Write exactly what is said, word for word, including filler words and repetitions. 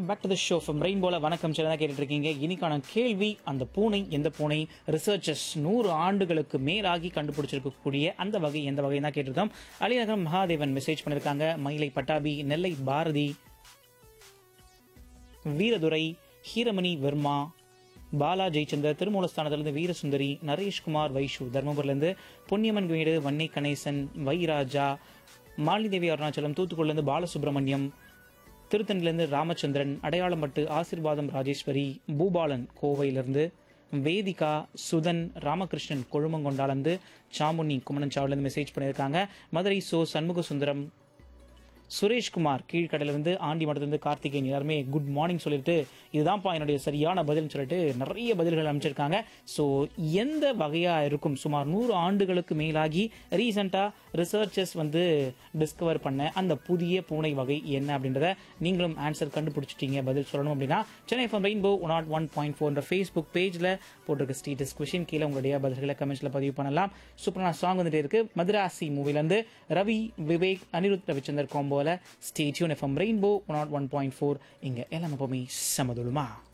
Back to the show from ரெயின்போல வணக்கம் channel தான் கேட்டுட்டு இருக்கீங்க. இன்னைக்கான கேள்வி, அந்த பூனை எந்த பூனை? ரிசர்ச்சர்ஸ் நூறு ஆண்டுகளுக்கு மேலாகி கண்டுபிடிச்சிருக்கக்கூடிய அந்த வகை எந்த வகை தான் கேட்டிருக்கோம். அலிநகரம் மகாதேவன் மெசேஜ் பண்ணியிருக்காங்க. மயிலை பட்டாபி, நெல்லை பாரதி, வீரதுரை, ஹீரமணி வர்மா, பாலா ஜெயச்சந்தர், திருமூலஸ்தானத்திலிருந்து வீரசுந்தரி, நரேஷ்குமார் வைஷு, தர்மபுரிலேருந்து பொன்னியம்மன் வீடு, வன்னை கணேசன், வைராஜா, மாலிதேவி அருணாச்சலம், தூத்துக்குடிலேருந்து பாலசுப்ரமணியம், திருத்தணிலேருந்து ராமச்சந்திரன், அடையாளம்பட்டு ஆசிர்வாதம் ராஜேஸ்வரி, பூபாலன் கோவையிலிருந்து, வேதிகா, சுதன், ராமகிருஷ்ணன் கொழுமங்கொண்டாலேருந்து, சாமுனி குமணன்சாவிலேருந்து மெசேஜ் பண்ணியிருக்காங்க. மதுரை சோ சண்முக சுந்தரம், சுரேஷ்குமார் கீழ்கடையிலிருந்து, ஆண்டி மடத்திலிருந்து கார்த்திகேயன், எல்லாருமே குட் மார்னிங் சொல்லிட்டு இதுதான்ப்பா என்னுடைய சரியான பதில்னு சொல்லிட்டு நிறைய பதில்கள் அமைச்சிருக்காங்க. ஸோ எந்த வகையாக இருக்கும்? சுமார் நூறு ஆண்டுகளுக்கு மேலாகி ரீசெண்டாக ரிசர்ச்சர்ஸ் வந்து டிஸ்கவர் பண்ண அந்த புதிய பூனை வகை என்ன அப்படின்றத நீங்களும் ஆன்சர் கண்டுபிடிச்சிட்டீங்க, பதில் சொல்லணும் அப்படின்னா Chennai FM rainbow one not one point four Facebook பேஜில் போட்டிருக்க ஸ்டேட்டஸ் கொஷின் கீழே உங்களுடைய பதில்களை கமெண்ட்ஸில் பதிவு பண்ணலாம். சூப்பரான சாங் வந்துட்டு இருக்கு. மதுராசி மூவிலேருந்து Ravi, Vivek, Anirudh Ravichander காம்போல stay tune. FM rainbow one not one point four. இங்கே எல்லாம் எப்பவுமே சமதுலுமா.